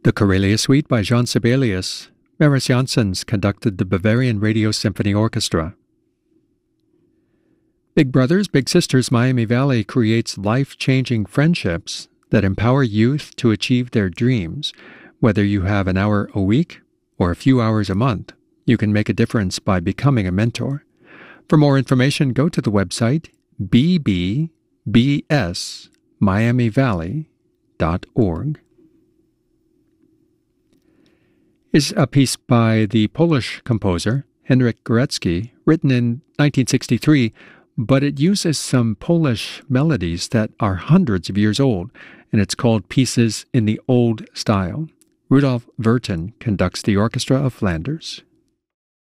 The Karelia Suite by Jean Sibelius. Maris Janssens conducted the Bavarian Radio Symphony Orchestra. Big Brothers Big Sisters Miami Valley creates life-changing friendships that empower youth to achieve their dreams. Whether you have an hour a week or a few hours a month, you can make a difference by becoming a mentor. For more information, go to the website bbsmiamivalley.org. Is a piece by the Polish composer Henryk Górecki, written in 1963, but it uses some Polish melodies that are hundreds of years old, and it's called Pieces in the Old Style. Rudolf Virten conducts the Orchestra of Flanders.